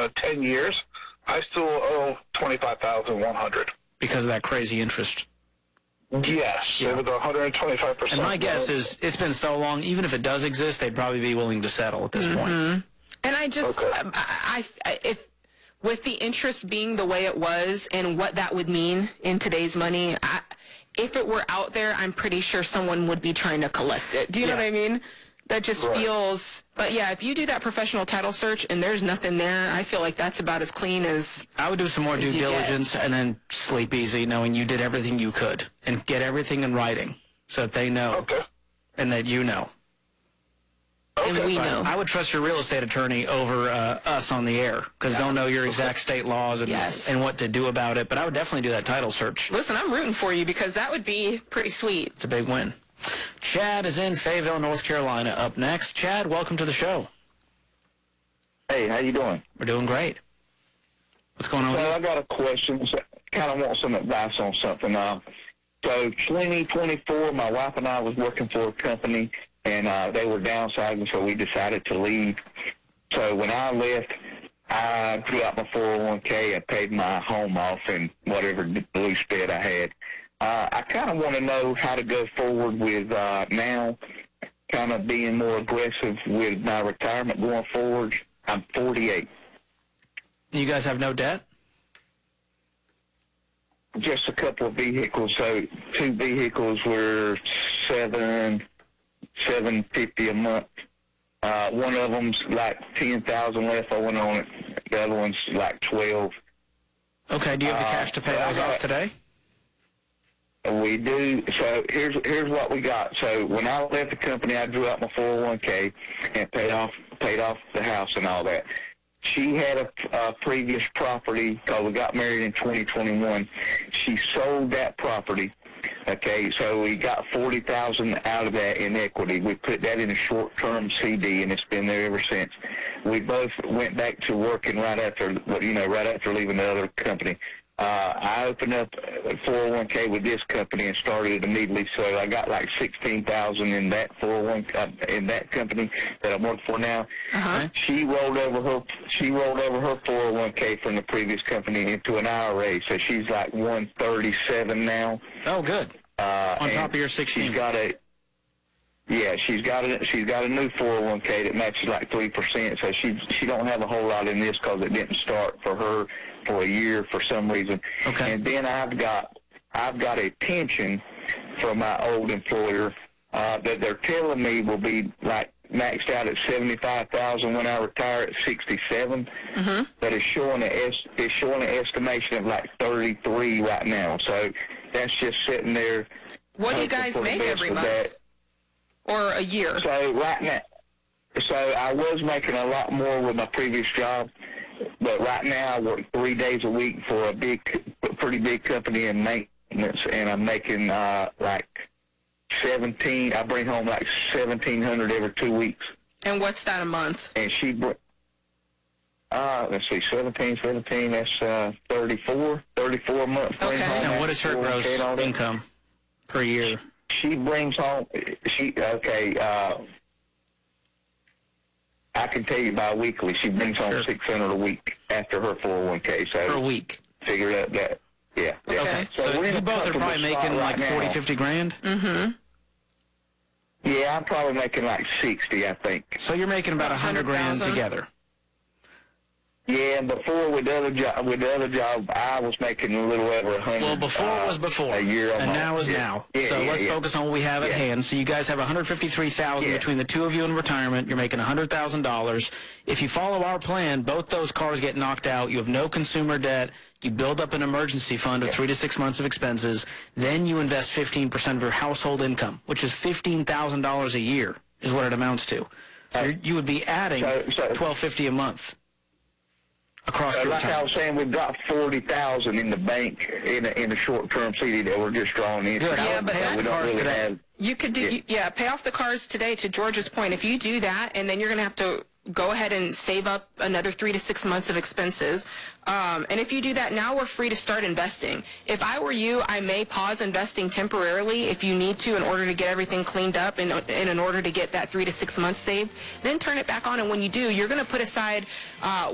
10 years, I still owe $25,100. Because of that crazy interest. Yes, Yeah. it was 125%. And my guess is it's been so long, even if it does exist, they'd probably be willing to settle at this point. And I just, Okay. if with the interest being the way it was and what that would mean in today's money, if it were out there, I'm pretty sure someone would be trying to collect it. Do you know what I mean? That just feels, but yeah, if you do that professional title search and there's nothing there, I feel like that's about as clean as I would do some more due you diligence and then sleep easy knowing you did everything you could and get everything in writing so that they know Okay. and that you know. and we know. I would trust your real estate attorney over us on the air because they'll know your exact state laws and, and what to do about it. But I would definitely do that title search. Listen, I'm rooting for you because that would be pretty sweet. It's a big win. Chad is in Fayetteville, North Carolina. Up next, Chad, welcome to the show. Hey, how you doing? We're doing great. What's going on with you? I got a question. Kind of want some advice on something. So 2024, my wife and I was working for a company, and they were downsizing, so we decided to leave. So when I left, I drew out my 401k and paid my home off and whatever loose debt I had. I kind of want to know how to go forward with now kind of being more aggressive with my retirement going forward. I'm 48. You guys have no debt? Just a couple of vehicles. So 2 vehicles were $750 a month. One of them's like $10,000 left owing on it. The other one's like 12. Okay. Do you have the cash to pay those off today? We do. So here's what we got. So when I left the company, I drew out my 401k and paid off the house and all that. She had a previous property because we got married in 2021. She sold that property. Okay, so we got $40,000 out of that in equity. We put that in a short-term CD, and it's been there ever since. We both went back to working right after leaving the other company. I opened up a 401k with this company and started it immediately. So I got like $16,000 in that 401 in that company that I'm working for now. She rolled over her 401k from the previous company into an IRA. So she's like 137 now. Oh, good. On top of your 16. She's got a new 401k that matches like 3%. So she don't have a whole lot in this because it didn't start for her for a year for some reason. Okay. And then I've got a pension from my old employer that they're telling me will be like maxed out at $75,000 when I retire at 67. But it's showing an estimation of like 33 right now. So that's just sitting there. What do you guys make every month? Or a year? So right now, I was making a lot more with my previous job. But right now, I work 3 days a week for a pretty big company in maintenance, and I'm making like 17. I bring home like 1,700 every 2 weeks. And what's that a month? And she, let's see, 17. That's 34 a month. Okay. Now, what is her gross income per year? She brings home. I can tell you bi-weekly, she brings home $600 a week after her 401k. So per week. Figure out that, yeah. Okay. So you both are probably making like 40, 50 grand? Yeah, I'm probably making like 60, I think. So you're making about 100 grand together. Yeah, and before with the other job, I was making a little over 100. Well, before was before, a year and now is now. So let's focus on what we have at hand. So you guys have $153,000 between the two of you in retirement. You're making $100,000. If you follow our plan, both those cars get knocked out. You have no consumer debt. You build up an emergency fund of 3 to 6 months of expenses. Then you invest 15% of your household income, which is $15,000 a year, is what it amounts to. So you would be adding $1,250 a month. Across your like retirement. I was saying, we've got $40,000 in the bank in a short-term CD that we're just drawing in. Good. Yeah, but we don't really have. You could do, pay off the cars today. To George's point, if you do that, and then you're going to have to go ahead and save up another 3 to 6 months of expenses. And if you do that, now we're free to start investing. If I were you, I may pause investing temporarily if you need to in order to get everything cleaned up and in order to get that 3 to 6 months saved. Then turn it back on, and when you do, you're going to put aside